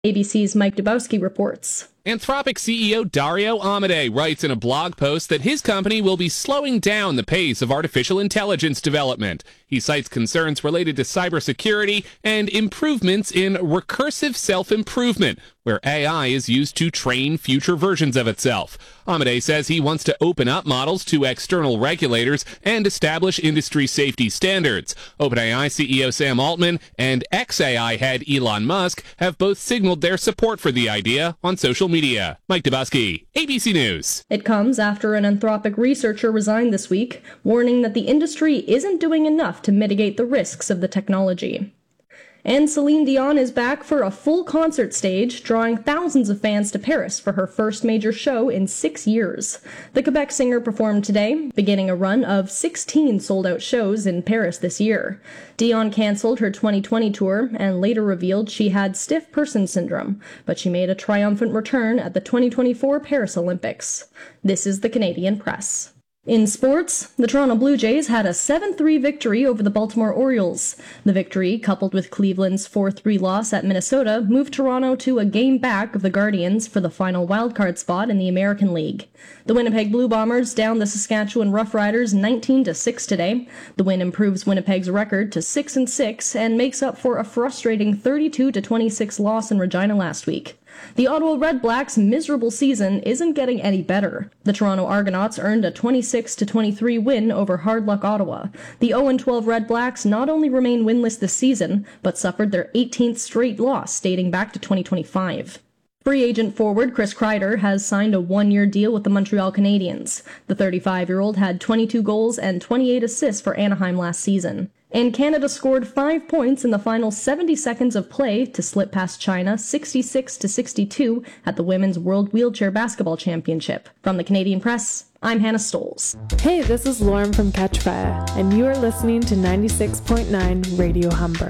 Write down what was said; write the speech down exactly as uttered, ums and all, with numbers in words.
A B C's Mike Dubowski reports. Anthropic C E O Dario Amodei writes in a blog post that his company will be slowing down the pace of artificial intelligence development. He cites concerns related to cybersecurity and improvements in recursive self-improvement, where A I is used to train future versions of itself. Amodei says he wants to open up models to external regulators and establish industry safety standards. OpenAI C E O Sam Altman and ex-A I head Elon Musk have both signaled their support for the idea on social media. Mike Dubowski, A B C News. It comes after an Anthropic researcher resigned this week, warning that the industry isn't doing enough to mitigate the risks of the technology. And Celine Dion is back for a full concert stage, drawing thousands of fans to Paris for her first major show in six years. The Quebec singer performed today, beginning a run of sixteen sold-out shows in Paris this year. Dion cancelled her twenty twenty tour and later revealed she had stiff person syndrome, but she made a triumphant return at the twenty twenty-four Paris Olympics. This is the Canadian Press. In sports, the Toronto Blue Jays had a seven three victory over the Baltimore Orioles. The victory, coupled with Cleveland's four three loss at Minnesota, moved Toronto to a game back of the Guardians for the final wildcard spot in the American League. The Winnipeg Blue Bombers downed the Saskatchewan Roughriders nineteen to six today. The win improves Winnipeg's record to six and six and makes up for a frustrating thirty-two to twenty-six loss in Regina last week. The Ottawa Red Blacks' miserable season isn't getting any better. The Toronto Argonauts earned a twenty-six to twenty-three win over Hard Luck Ottawa. The oh and twelve Red Blacks not only remain winless this season, but suffered their eighteenth straight loss dating back to twenty twenty-five. Free agent forward Chris Kreider has signed a one-year deal with the Montreal Canadiens. The thirty-five-year-old had twenty-two goals and twenty-eight assists for Anaheim last season. And Canada scored five points in the final seventy seconds of play to slip past China sixty-six to sixty-two at the Women's World Wheelchair Basketball Championship. From the Canadian Press, I'm Hannah Stoles. Hey, this is Lauren from Catch Fire, and you are listening to ninety-six point nine Radio Humber.